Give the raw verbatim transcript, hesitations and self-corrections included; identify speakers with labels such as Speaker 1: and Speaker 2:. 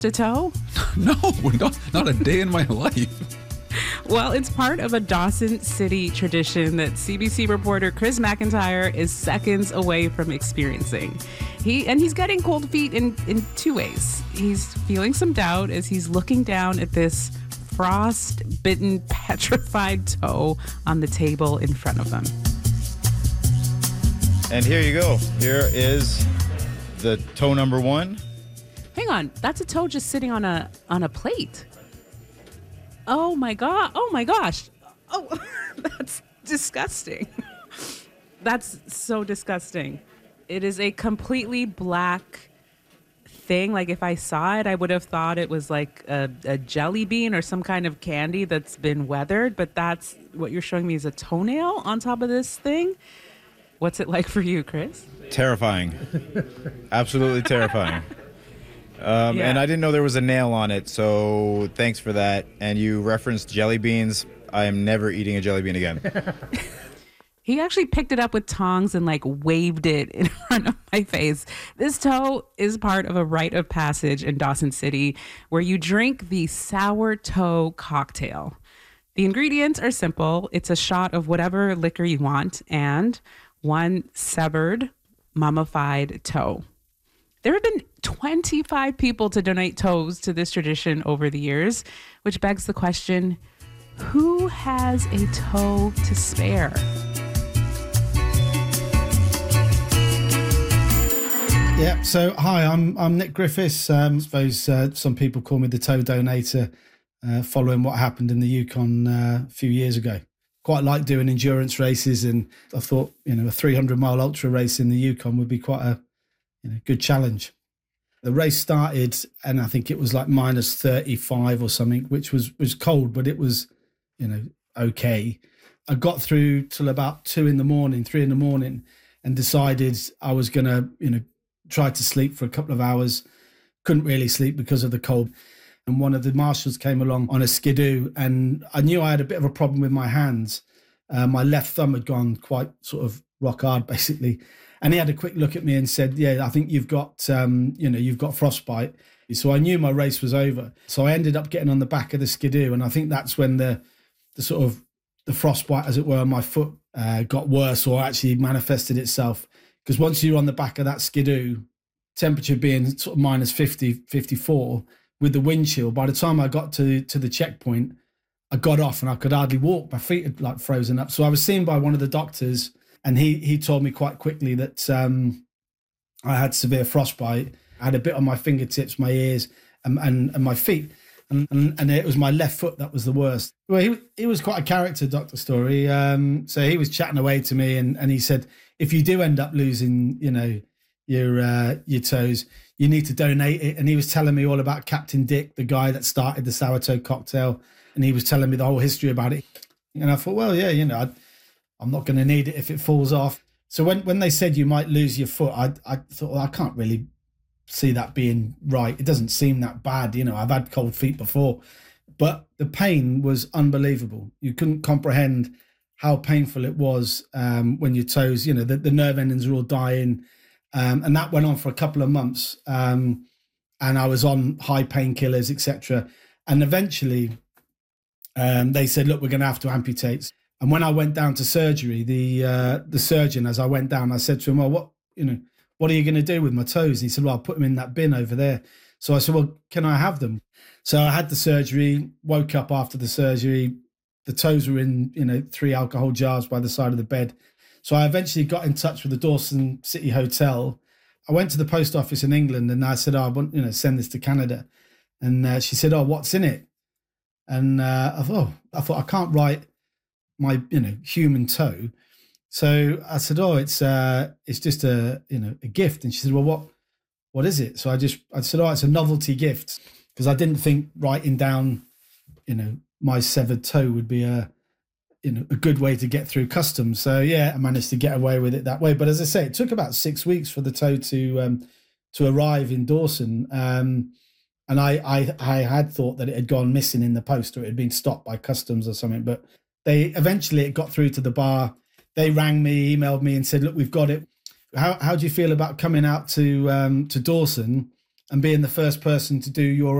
Speaker 1: a toe?
Speaker 2: No, not, not a day in my life.
Speaker 1: Well, it's part of a Dawson City tradition that C B C reporter Chris McIntyre is seconds away from experiencing. He and he's getting cold feet in, in two ways. He's feeling some doubt as he's looking down at this frost-bitten, petrified toe on the table in front of him.
Speaker 3: And here you go. Here is the toe number one.
Speaker 1: Hang on, that's a toe just sitting on a on a plate. Oh my god! Oh my gosh! Oh, that's disgusting. That's so disgusting. It is a completely black thing. Like if I saw it, I would have thought it was like a, a jelly bean or some kind of candy that's been weathered. But that's what you're showing me is a toenail on top of this thing. What's it like for you, Chris?
Speaker 3: Terrifying. Absolutely terrifying. Um,
Speaker 1: Yeah.
Speaker 3: And I didn't know there was a nail on it, so thanks for that. And you referenced jelly beans. I am never eating a jelly bean again.
Speaker 1: He actually picked it up with tongs and like waved it in front of my face. This toe is part of a rite of passage in Dawson City where you drink the sour toe cocktail. The ingredients are simple. It's a shot of whatever liquor you want and one severed, mummified toe. There have been twenty-five people to donate toes to this tradition over the years, which begs the question, who has a toe to spare?
Speaker 4: Yeah, so hi, I'm I'm Nick Griffiths. Um, I suppose uh, some people call me the toe donator, uh, following what happened in the Yukon uh, a few years ago. Quite like doing endurance races, and I thought, you know, a three hundred mile ultra race in the Yukon would be quite a you know, good challenge. The race started, and I think it was like minus thirty-five or something, which was was cold, but it was, you know, okay. I got through till about two in the morning, three in the morning, and decided I was going to, you know, try to sleep for a couple of hours. Couldn't really sleep because of the cold. And one of the marshals came along on a skidoo, and I knew I had a bit of a problem with my hands. Uh, my left thumb had gone quite sort of rock hard, basically. And he had a quick look at me and said, yeah, I think you've got, um, you know, you've got frostbite. So I knew my race was over. So I ended up getting on the back of the skidoo. And I think that's when the, the sort of the frostbite, as it were, on my foot uh, got worse or actually manifested itself. Because once you're on the back of that skidoo, temperature being sort of minus fifty, fifty-four, with the wind chill, by the time I got to, to the checkpoint, I got off and I could hardly walk. My feet had like frozen up. So I was seen by one of the doctors, and he he told me quite quickly that um, I had severe frostbite. I had a bit on my fingertips, my ears, and and, and my feet. And, and and it was my left foot that was the worst. Well, he he was quite a character, Doctor Story. Um, so he was chatting away to me, and, and he said, if you do end up losing, you know, your uh, your toes, you need to donate it. And he was telling me all about Captain Dick, the guy that started the sour toe cocktail, and he was telling me the whole history about it. And I thought, well, yeah, you know, I, I'm not going to need it if it falls off. So when when they said you might lose your foot, I I thought, well, I can't really see that being right. It doesn't seem that bad. You know, I've had cold feet before, but the pain was unbelievable. You couldn't comprehend how painful it was um, when your toes, you know, the, the nerve endings are all dying. Um, and that went on for a couple of months. Um, and I was on high painkillers, et cetera. And eventually um, they said, look, we're going to have to amputate. And when I went down to surgery, the uh, the surgeon, as I went down, I said to him, well, what, you know, what are you going to do with my toes? And he said, well, I'll put them in that bin over there. So I said, well, can I have them? So I had the surgery, woke up after the surgery. The toes were in, you know, three alcohol jars by the side of the bed. So I eventually got in touch with the Dawson City Hotel. I went to the post office in England and I said, oh, I want, you know, send this to Canada. And uh, she said, oh, what's in it? And uh, I thought, oh, I thought, I can't write my, you know, human toe. So I said, oh, it's uh, it's just a, you know, a gift. And she said, well, what, what is it? So I just, I said, oh, it's a novelty gift, because I didn't think writing down, you know, my severed toe would be a, you know, a good way to get through customs. So yeah, I managed to get away with it that way. But as I say, it took about six weeks for the toe to um, to arrive in Dawson. Um, and I, I I had thought that it had gone missing in the post, or it had been stopped by customs or something. But they eventually it got through to the bar. They rang me, emailed me, and said, "Look, we've got it. How how do you feel about coming out to um, to Dawson and being the first person to do your